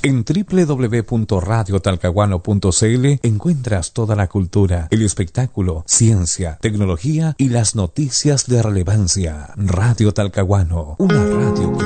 En www.radiotalcahuano.cl encuentras toda la cultura, el espectáculo, ciencia, tecnología y las noticias de relevancia. Radio Talcahuano, una radio que